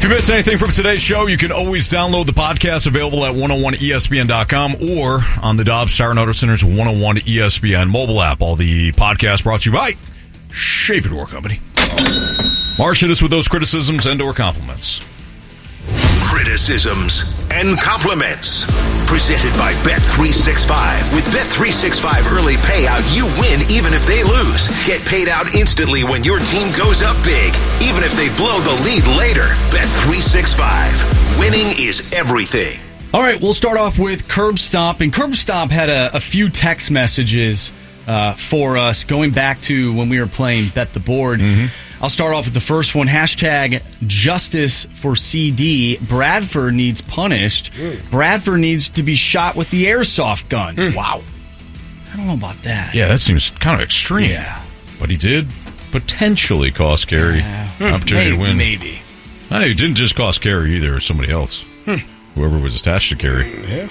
you missed anything from today's show, you can always download the podcast available at 101ESPN.com or on the Dobbs Tire and Auto Center's 101 ESPN mobile app. All the podcasts brought to you by Shave It Door Company. Marsh, hit us with those criticisms and or compliments. Criticisms and compliments. Presented by Bet365. With Bet365 early payout, you win even if they lose. Get paid out instantly when your team goes up big, even if they blow the lead later. Bet365. Winning is everything. All right, we'll start off with Curb Stomp. And Curb Stomp had a few text messages for us going back to when we were playing Bet the Board. I'll start off with the first one. Hashtag justice for CD. Bradford needs punished. Bradford needs to be shot with the airsoft gun. Wow. I don't know about that. Yeah, that seems kind of extreme. Yeah. But he did potentially cost Kerry opportunity to win. Maybe. He didn't just cost Kerry either, or somebody else. Whoever was attached to Kerry. Yeah.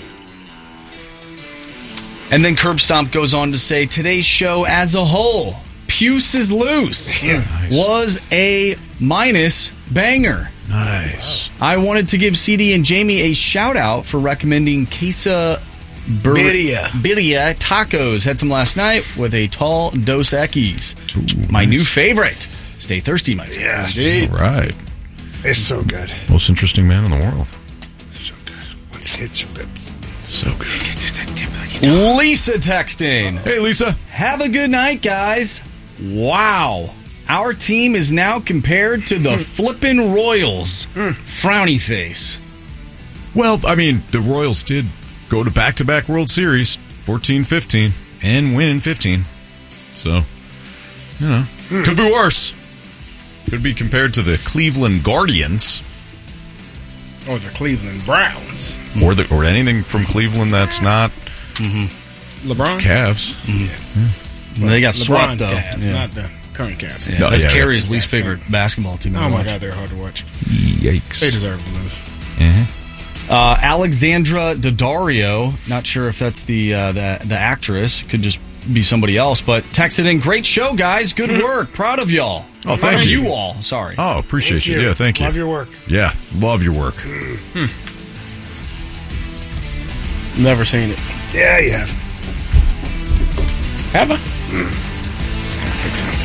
And then Curb Stomp goes on to say, today's show as a whole, Puce is Loose was a minus banger. Nice. I wanted to give CD and Jamie a shout out for recommending Queso Birria tacos. Had some last night with a tall Dos Equis. My new favorite. Stay thirsty, my friends. Yes. All right. It's so good. Most interesting man in the world. So good. Once it hits your lips. So good. Lisa texting. Hey, Lisa. Have a good night, guys. Wow. Our team is now compared to the flippin' Royals. Frowny face. Well, I mean, the Royals did go to back-to-back World Series, 14-15, and win in 15. So, you know, could be worse. Could be compared to the Cleveland Guardians. Or the Cleveland Browns. Or anything from Cleveland that's not LeBron? Cavs. They got swept, LeBron's though. Cavs, not the current Cavs. Yeah, No, that's yeah, Kerry's least favorite basketball team. Oh, my God, they're hard to watch. Yikes. They deserve to lose. Alexandra Daddario, not sure if that's the actress, could just be somebody else, but texted in, great show, guys. Good work. Proud of y'all. Oh, thank you. You all. Sorry. Oh, appreciate you. Yeah, thank you. Love your work. Yeah, love your work. Never seen it. Yeah, you have. Have I? I don't think so.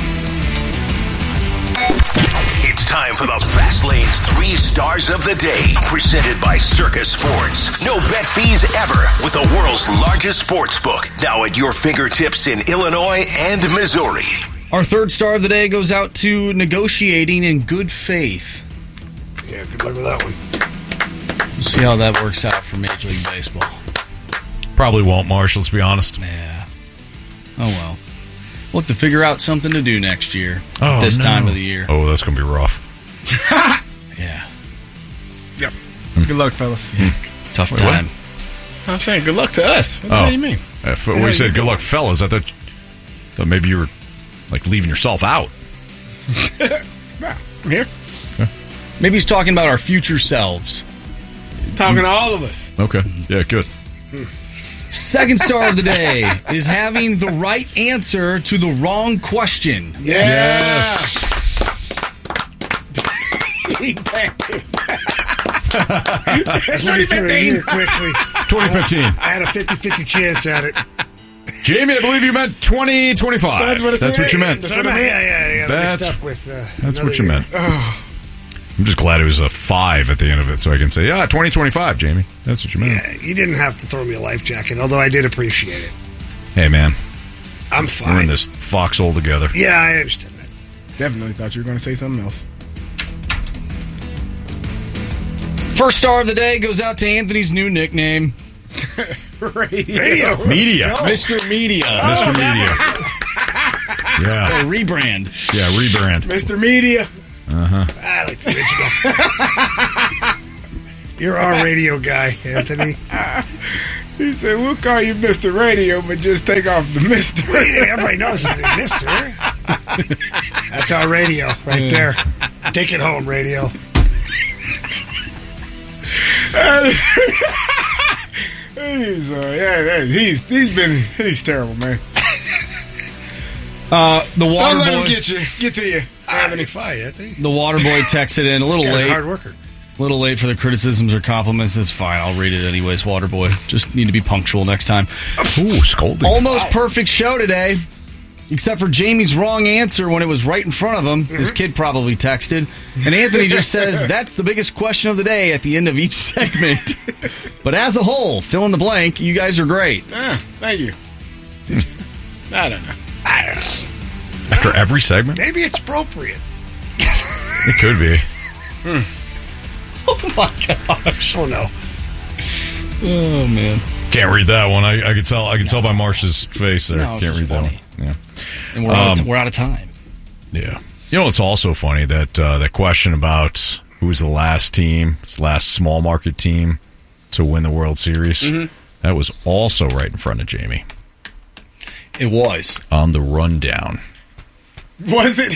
It's time for the Fast Lane's 3 Stars of the Day, presented by Circus Sports. No bet fees ever with the world's largest sports book, now at your fingertips in Illinois and Missouri. Our third star of the day goes out to negotiating in good faith. Yeah, good luck with that one. We'll see how that works out for Major League Baseball. Probably won't, Marsh, let's be honest. Yeah. Oh, well. We'll have to figure out something to do next year. Oh, this no. time of the year. Oh, that's going to be rough. Yeah. Yep. Good luck, fellas. Tough Wait, time. I'm saying good luck to us. What the hell do you mean? When you said good luck, fellas, I thought maybe you were like leaving yourself out. Nah, I'm here. Maybe he's talking about our future selves. Talking to all of us. Okay. Yeah, good. Second star of the day is having the right answer to the wrong question. Yes. It's 2015. Quickly. 2015. I had a 50-50 chance at it. Jamie, I believe you meant 2025. That's what you meant. Yeah. That's- Mixed up with, That's what you another meant. I'm just glad it was a 5 at the end of it, so I can say, 2025, Jamie. That's what you meant. year. Yeah, you didn't have to throw me a life jacket, although I did appreciate it. Hey, man, I'm we're in fine. this foxhole together. Yeah, I understand that. Definitely thought you were going to say something else. First star of the day goes out to Anthony's new nickname, Radio. Media. Mr. Media. Mr. Media. Yeah. A rebrand. Yeah, rebrand. Mr. Media. I like the original. You're our radio guy, Anthony. He said, we'll call you Mr. Radio, but just take off the Mr. Everybody knows it's Mister. That's our radio right there. Take it home, radio. He's terrible, man. The water Don't let him boy. get to you. I 75, Anthony. The water boy texted in a little Guy's a late. hard worker. A little late for the criticisms or compliments. It's fine. I'll read it anyways, water boy. Just need to be punctual next time. Ooh, scolding. Almost perfect show today, except for Jamie's wrong answer when it was right in front of him. His kid probably texted. And Anthony just says, that's the biggest question of the day at the end of each segment. But as a whole, fill in the blank, you guys are great. Thank you. I don't know. After every segment? Maybe it's appropriate. It could be. Oh, my gosh. Oh, no. Oh, man. Can't read that one. I could tell by Marsh's face there. No, it's Can't read just that funny. one. Yeah. And we're out of time. Yeah. You know, it's also funny that that question about who was the last small market team to win the World Series, that was also right in front of Jamie. It was. On the rundown. Was it?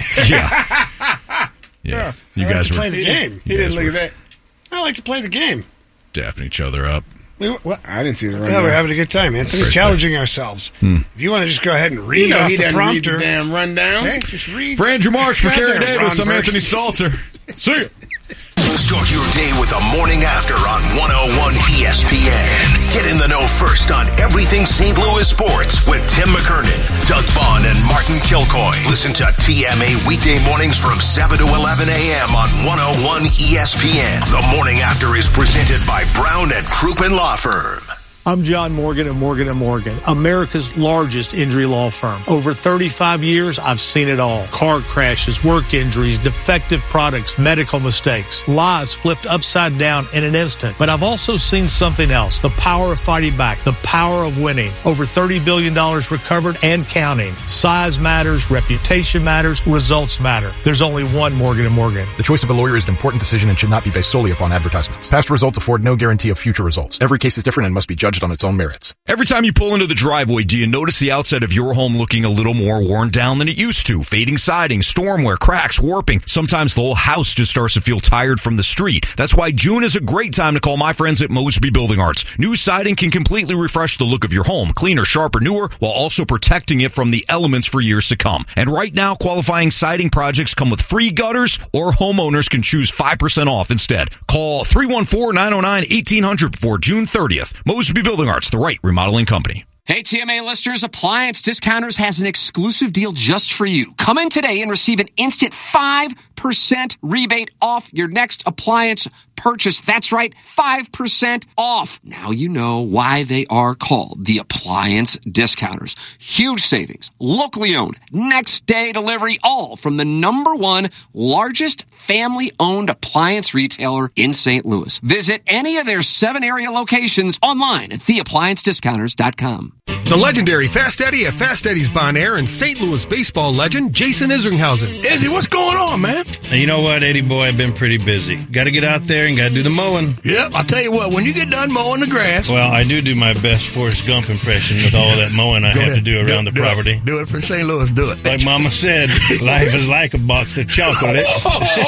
Yeah. I like to play the game. He didn't look at that. I like to play the game. Dapping each other up. I didn't see the Yeah, rundown. we're having a good time, Anthony. Great Challenging ourselves. If you want to just go ahead and read off he the doesn't read prompter. the damn rundown. Okay, just read. For Andrew Marsh, for Right Kerry there, Davis, I'm Ron Anthony Burke. Stalter. See ya. Start your day with the morning after on 101 ESPN. Get in the know first on everything St. Louis sports with Tim McKernan, Doug Vaughn, and Martin Kilcoy. Listen to TMA weekday mornings from 7 to 11 a.m. on 101 ESPN. The morning after is presented by Brown and Crouppen Law Firm. I'm John Morgan of Morgan & Morgan, America's largest injury law firm. Over 35 years, I've seen it all. Car crashes, work injuries, defective products, medical mistakes, lives flipped upside down in an instant. But I've also seen something else, the power of fighting back, the power of winning. Over $30 billion recovered and counting. Size matters, reputation matters, results matter. There's only one Morgan & Morgan. The choice of a lawyer is an important decision and should not be based solely upon advertisements. Past results afford no guarantee of future results. Every case is different and must be judged on its own merits. Every time you pull into the driveway, do you notice the outside of your home looking a little more worn down than it used to? Fading siding, storm wear, cracks, warping. Sometimes the whole house just starts to feel tired from the street. That's why June is a great time to call my friends at Mosby Building Arts. New siding can completely refresh the look of your home, cleaner, sharper, newer, while also protecting it from the elements for years to come. And right now, qualifying siding projects come with free gutters, or homeowners can choose 5% off instead. Call 314-909-1800 before June 30th. Mosby Building Arts, the right remodeling company. Hey, TMA listeners, Appliance Discounters has an exclusive deal just for you. Come in today and receive an instant 5% rebate off your next appliance purchase. That's right, 5% off. Now you know why they are called the Appliance Discounters. Huge savings, locally owned, next day delivery, all from the #1 largest family-owned appliance retailer in St. Louis. Visit any of their 7 area locations online at theappliancediscounters.com. The legendary Fast Eddie at Fast Eddie's Bon Air and St. Louis baseball legend Jason Isringhausen. Izzy, what's going on, man? You know what, Eddie boy, I've been pretty busy. Got to get out there and got to do the mowing. Yep, I'll tell you what, when you get done mowing the grass... Well, I do my best Forrest Gump impression with all that mowing I have to do around the property. Do it for St. Louis, do it. Like Mama said, life is like a box of chocolates.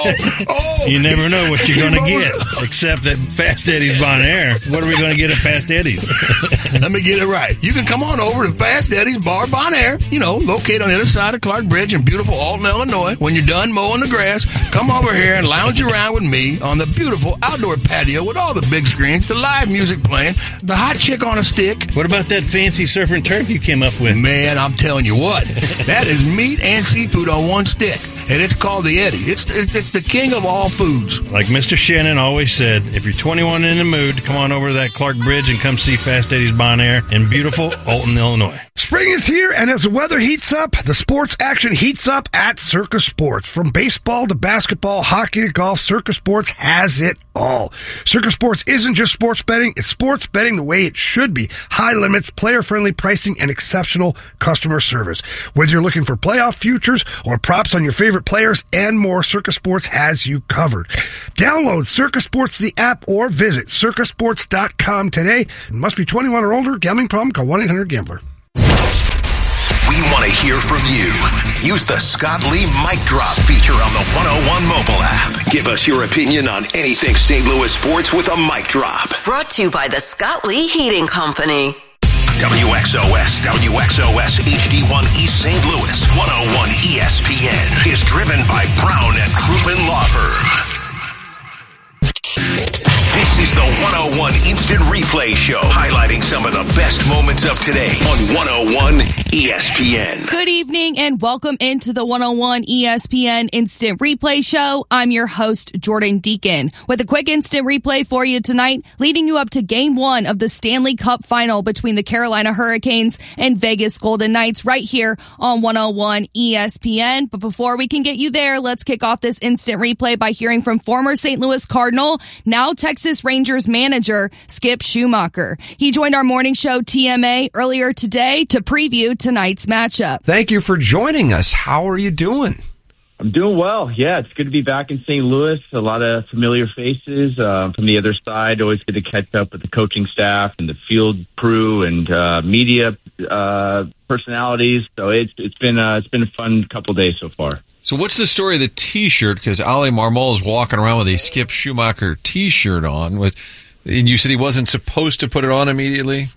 You never know what you're going to get, except at Fast Eddie's Bon Air. What are we going to get at Fast Eddie's? Let me get it right. You can come on over to Fast Eddie's Bar Bon Air, located on the other side of Clark Bridge in beautiful Alton, Illinois. When you're done mowing the grass, come over here and lounge around with me on the beautiful outdoor patio with all the big screens, the live music playing, the hot chick on a stick. What about that fancy surf and turf you came up with? Man, I'm telling you what, that is meat and seafood on one stick. And it's called the Eddie. It's the king of all foods. Like Mr. Shannon always said, if you're 21 and in the mood, come on over to that Clark Bridge and come see Fast Eddie's Bon Air in beautiful Alton, Illinois. Spring is here, and as the weather heats up, the sports action heats up at Circus Sports. From baseball to basketball, hockey to golf, Circus Sports has it all. Circus Sports isn't just sports betting, it's sports betting the way it should be. High limits, player-friendly pricing, and exceptional customer service. Whether you're looking for playoff futures or props on your favorite players and more, Circus Sports has you covered. Download Circus Sports, the app, or visit circusports.com today. It must be 21 or older. Gambling problem? Call 1-800-GAMBLER. We want to hear from you. Use the Scott Lee Mic Drop feature on the 101 mobile app. Give us your opinion on anything St. Louis sports with a mic drop. Brought to you by the Scott Lee Heating Company. WXOS, WXOS HD1 East St. Louis, 101 ESPN is driven by Brown and Crouppen Law Firm. This is the 101 Instant Replay Show, highlighting some of the best moments of today on 101 ESPN. Good evening and welcome into the 101 ESPN Instant Replay Show. I'm your host, Jordan Deacon, with a quick instant replay for you tonight, leading you up to Game 1 of the Stanley Cup Final between the Carolina Hurricanes and Vegas Golden Knights right here on 101 ESPN. But before we can get you there, let's kick off this instant replay by hearing from former St. Louis Cardinal, now Texas Rangers manager, Skip Schumacher. He joined our morning show TMA earlier today to preview tonight's matchup. Thank you for joining us. How are you doing? I'm doing well. Yeah, it's good to be back in St. Louis. A lot of familiar faces from the other side. Always good to catch up with the coaching staff and the field crew and media personalities. So it's been a fun couple days so far. So what's the story of the T-shirt? Because Ali Marmol is walking around with a Skip Schumacher T-shirt on, and you said he wasn't supposed to put it on immediately?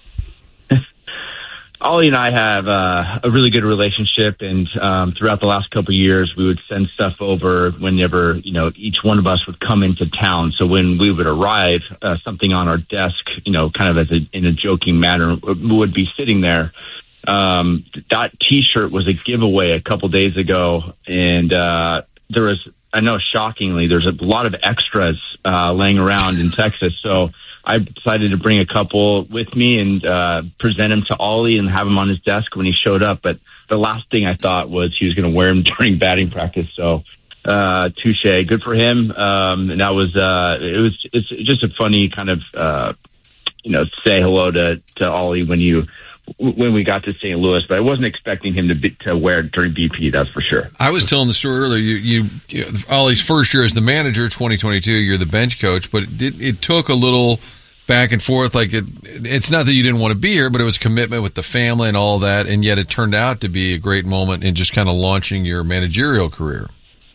Ollie and I have a really good relationship, and throughout the last couple of years, we would send stuff over whenever each one of us would come into town. So when we would arrive, something on our desk, kind of in a joking manner, would be sitting there. That T-shirt was a giveaway a couple days ago, and there was, I know, shockingly, there's a lot of extras laying around in Texas. So I decided to bring a couple with me and present him to Ollie and have him on his desk when he showed up. But the last thing I thought was he was going to wear him during batting practice. So touche, good for him. And that was it's just a funny kind of say hello to Ollie when we got to St. Louis, but I wasn't expecting him to wear it during BP, that's for sure. I was telling the story earlier, you Ollie's first year as the manager, 2022, you're the bench coach, but it took a little back and forth. Like it's not that you didn't want to be here, but it was commitment with the family and all that, and yet it turned out to be a great moment in just kind of launching your managerial career.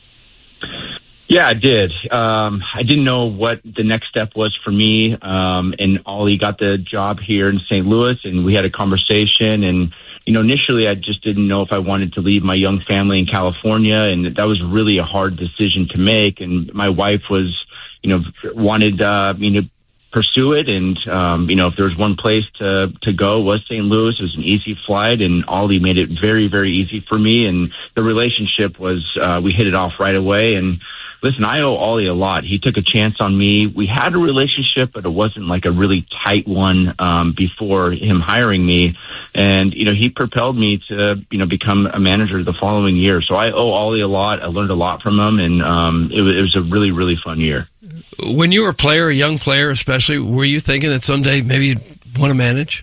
Yeah, I did. I didn't know what the next step was for me. And Ollie got the job here in St. Louis, and we had a conversation. And, initially I just didn't know if I wanted to leave my young family in California. And that was really a hard decision to make. And my wife was, wanted me to pursue it. And, if there was one place to go, was St. Louis. It was an easy flight, and Ollie made it very, very easy for me. And the relationship was, we hit it off right away. And, listen, I owe Ollie a lot. He took a chance on me. We had a relationship, but it wasn't like a really tight one before him hiring me. And, he propelled me to, become a manager the following year. So I owe Ollie a lot. I learned a lot from him, and it was a really, really fun year. When you were a young player especially, were you thinking that someday maybe you'd want to manage?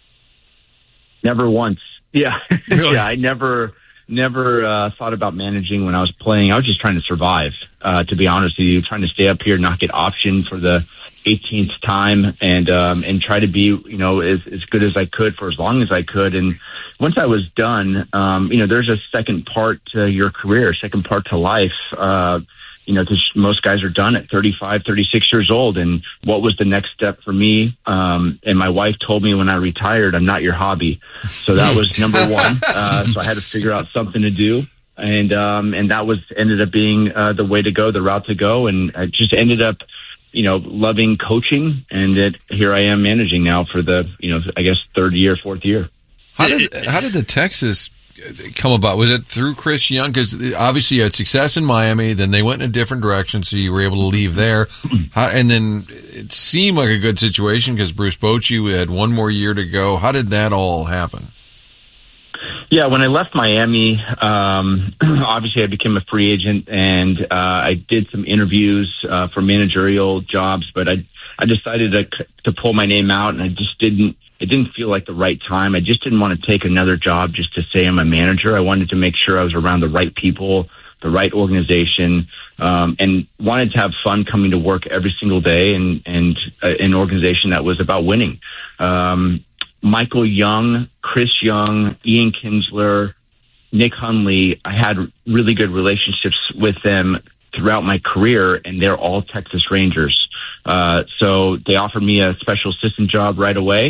Never once. Yeah. Really? Yeah, I never thought about managing when I was playing. I was just trying to survive, to be honest with you, trying to stay up here, not get optioned for the 18th time, and try to be, as good as I could for as long as I could. And once I was done, there's a second part to your career, second part to life. Because most guys are done at 35, 36 years old. And what was the next step for me? And my wife told me when I retired, I'm not your hobby. So that was number one. So I had to figure out something to do. And that ended up being the way to go, the route to go. And I just ended up, loving coaching. And here I am managing now for the, I guess, fourth year. How did the Texas come about? Was it through Chris Young? Because obviously you had success in Miami, then they went in a different direction, so you were able to leave there. And then it seemed like a good situation because Bruce Bochy had one more year to go. How did that all happen? Yeah, when I left Miami, obviously I became a free agent, and I did some interviews for managerial jobs, but I decided to pull my name out, and it didn't feel like the right time. I just didn't want to take another job just to say I'm a manager. I wanted to make sure I was around the right people, the right organization, and wanted to have fun coming to work every single day and an organization that was about winning. Michael Young, Chris Young, Ian Kinsler, Nick Hundley, I had really good relationships with them throughout my career, and they're all Texas Rangers. So they offered me a special assistant job right away.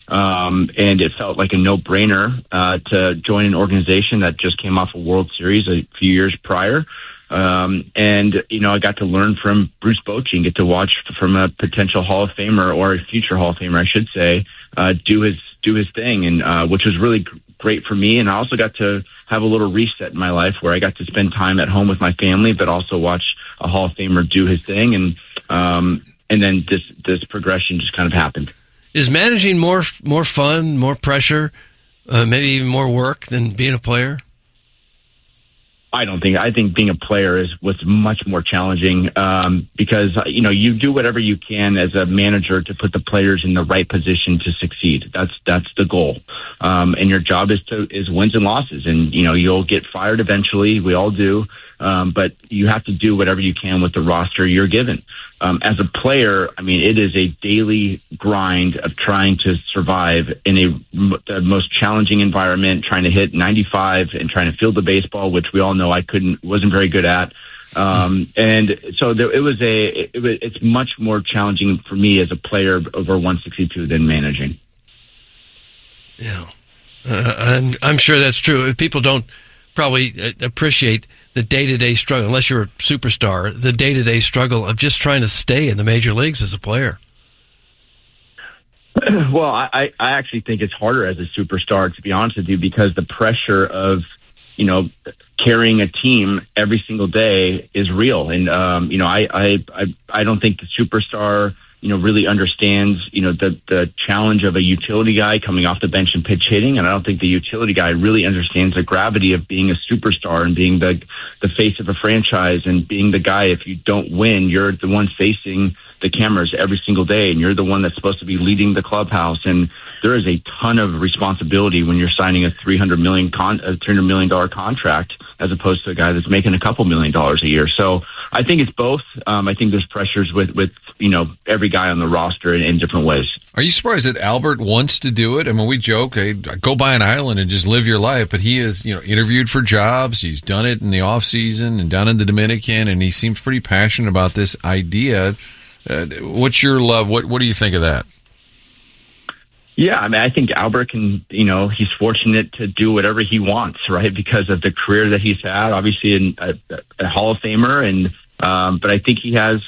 And it felt like a no-brainer to join an organization that just came off a World Series a few years prior. And, you know, I got to learn from Bruce Bochy and get to watch from a potential Hall of Famer, or a future Hall of Famer, I should say, do his thing, and which was really great for me. And I also got to have a little reset in my life where I got to spend time at home with my family, but also watch a Hall of Famer do his thing. And then this progression just kind of happened. Is managing more fun, more pressure, maybe even more work than being a player? I think being a player was much more challenging because, you know, you do whatever you can as a manager to put the players in the right position to succeed. That's the goal. And your job is wins and losses. And, you know, you'll get fired eventually. We all do. But you have to do whatever you can with the roster you're given. As a player, I mean, it is a daily grind of trying to survive in the most challenging environment, trying to hit 95 and trying to field the baseball, which we all know wasn't very good at. And so it's much more challenging for me as a player over 162 than managing. Yeah. I'm sure that's true. People don't probably appreciate the day-to-day struggle, unless you're a superstar, the day-to-day struggle of just trying to stay in the major leagues as a player. Well, I actually think it's harder as a superstar, to be honest with you, because the pressure of, you know, carrying a team every single day is real. And, you know, I don't think the superstar, you know, really understands, you know, the challenge of a utility guy coming off the bench and pitch hitting. And I don't think the utility guy really understands the gravity of being a superstar and being the face of a franchise and being the guy. If you don't win, you're the one facing the cameras every single day, and you're the one that's supposed to be leading the clubhouse. And there is a ton of responsibility when you're signing a $300 million contract, as opposed to a guy that's making a couple $1 million a year. So I think it's both. I think there's pressures with you know, every guy on the roster in different ways. Are you surprised that Albert wants to do it? I mean, we joke, hey, go buy an island and just live your life, but he is, you know, interviewed for jobs. He's done it in the off season and down in the Dominican, and he seems pretty passionate about this idea. What's your love? What do you think of that? Yeah, I mean, I think Albert can, you know, he's fortunate to do whatever he wants, right? Because of the career that he's had, obviously a Hall of Famer. And, but I think he has,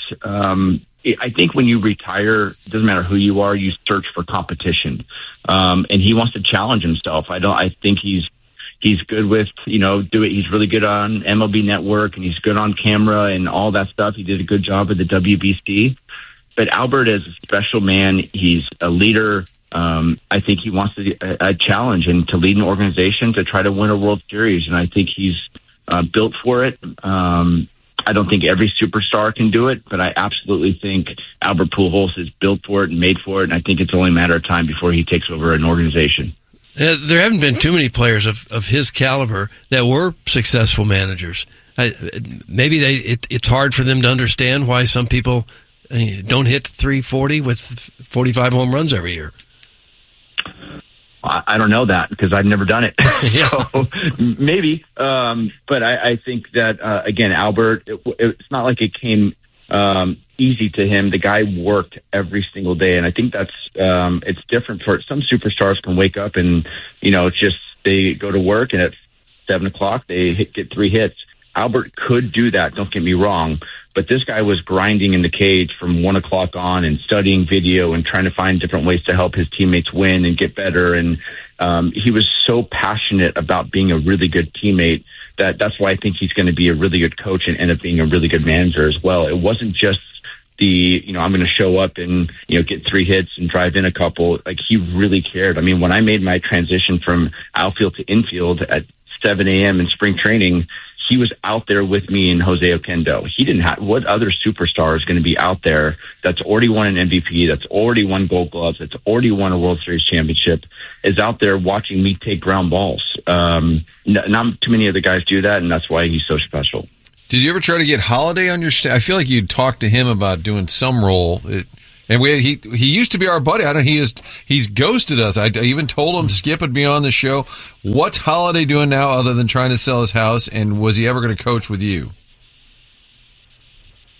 I think when you retire, it doesn't matter who you are, you search for competition. And he wants to challenge himself. I think he's good with, you know, he's really good on MLB Network, and he's good on camera and all that stuff. He did a good job at the WBC. But Albert is a special man. He's a leader. I think he wants a challenge and to lead an organization to try to win a World Series. And I think he's built for it. I don't think every superstar can do it, but I absolutely think Albert Pujols is built for it and made for it. And I think it's only a matter of time before he takes over an organization. There haven't been too many players of his caliber that were successful managers. Maybe it's hard for them to understand why some people don't hit 340 with 45 home runs every year. I don't know that because I've never done it. So maybe. But I think that, again, Albert, it's not like it came easy to him. The guy worked every single day. And I think that's it's different for some superstars can wake up and, you know, it's just they go to work and at 7 o'clock they get 3 hits. Albert could do that. Don't get me wrong. But this guy was grinding in the cage from 1 o'clock on and studying video and trying to find different ways to help his teammates win and get better. And he was so passionate about being a really good teammate that's why I think he's going to be a really good coach and end up being a really good manager as well. It wasn't just I'm going to show up and, you know, get 3 hits and drive in a couple. Like, he really cared. I mean, when I made my transition from outfield to infield at 7 a.m. in spring training, he was out there with me and Jose Oquendo. He didn't have, what other superstar is going to be out there that's already won an MVP, that's already won Gold Gloves, that's already won a World Series championship, is out there watching me take ground balls. Not too many other guys do that, and that's why he's so special. Did you ever try to get Holiday on your staff? I feel like you'd talk to him about doing some role. And he used to be our buddy. He's ghosted us. I even told him Skip would be on the show. What's Holiday doing now other than trying to sell his house? And was he ever going to coach with you?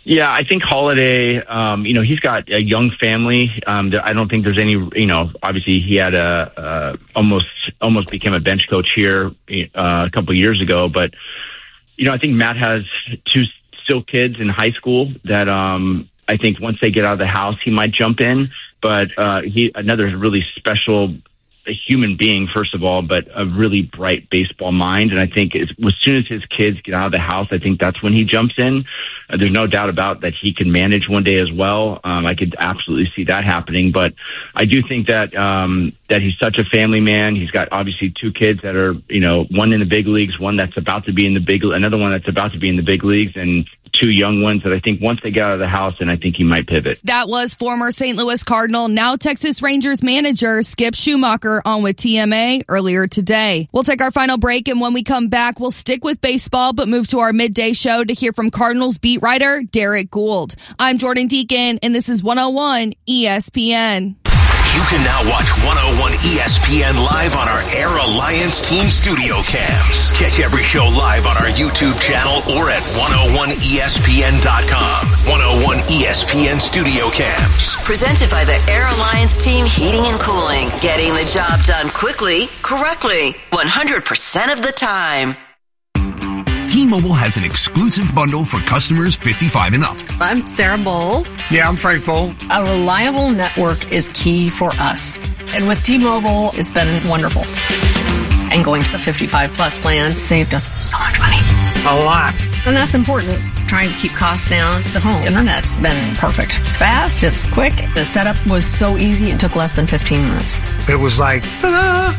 Yeah, I think Holiday, he's got a young family. I don't think there's any, obviously he had almost became a bench coach here a couple of years ago. But, I think Matt has two still kids in high school that I think once they get out of the house, he might jump in. But another really special human being, first of all, but a really bright baseball mind. And I think as soon as his kids get out of the house, I think that's when he jumps in. There's no doubt about that he can manage one day as well. I could absolutely see that happening. But I do think that he's such a family man. He's got obviously two kids that are, one in the big leagues, one that's about to be in another one that's about to be in the big leagues, and two young ones that I think once they get out of the house, and I think he might pivot. That was former St. Louis Cardinal, now Texas Rangers manager Skip Schumacher on with TMA earlier today. We'll take our final break, and when we come back, we'll stick with baseball, but move to our midday show to hear from Cardinals beat writer Derek Gould. I'm Jordan Deacon, and this is 101 ESPN. You can now watch 101 ESPN live on our Air Alliance Team Studio Cams. Catch every show live on our YouTube channel or at 101ESPN.com. 101 ESPN Studio Cams. Presented by the Air Alliance Team Heating and Cooling. Getting the job done quickly, correctly, 100% of the time. T-Mobile has an exclusive bundle for customers 55 and up. I'm Sarah Bowl. Yeah, I'm Frank Bowl. A reliable network is key for us. And with T-Mobile, it's been wonderful. And going to the 55 plus plan saved us so much money. A lot. And that's important. Trying to keep costs down. The home internet's been perfect. It's fast. It's quick. The setup was so easy. It took less than 15 minutes. It was like, ta-da!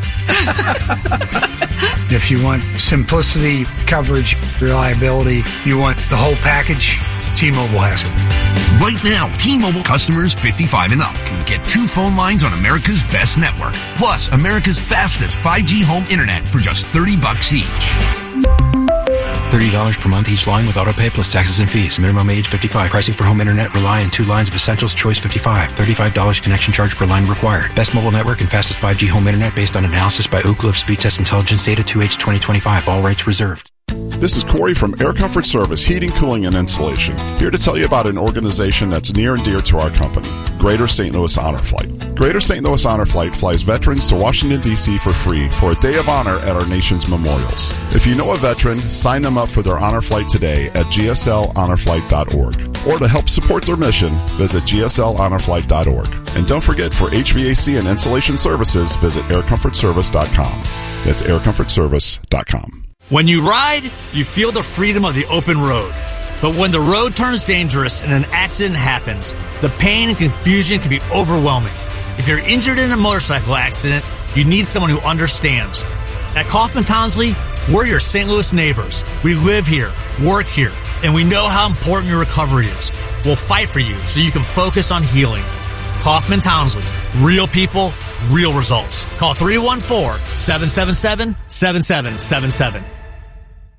If you want simplicity, coverage, reliability, you want the whole package, T-Mobile has it. Right now, T-Mobile customers 55 and up can get 2 phone lines on America's best network, plus America's fastest 5G home internet for just $30 each. $30 per month each line with autopay plus taxes and fees. Minimum age 55. Pricing for home internet rely on 2 lines of essentials. Choice 55. $35 connection charge per line required. Best mobile network and fastest 5G home internet based on analysis by Ookla of Speed Test Intelligence data 2H 2025. All rights reserved. This is Corey from Air Comfort Service Heating, Cooling, and Insulation, here to tell you about an organization that's near and dear to our company, Greater St. Louis Honor Flight. Greater St. Louis Honor Flight flies veterans to Washington, D.C. for free for a day of honor at our nation's memorials. If you know a veteran, sign them up for their honor flight today at gslhonorflight.org. Or to help support their mission, visit gslhonorflight.org. And don't forget, for HVAC and insulation services, visit aircomfortservice.com. That's aircomfortservice.com. When you ride, you feel the freedom of the open road. But when the road turns dangerous and an accident happens, the pain and confusion can be overwhelming. If you're injured in a motorcycle accident, you need someone who understands. At Kaufman Townsley, we're your St. Louis neighbors. We live here, work here, and we know how important your recovery is. We'll fight for you so you can focus on healing. Kaufman Townsley. Real people, real results. Call 314-777-7777.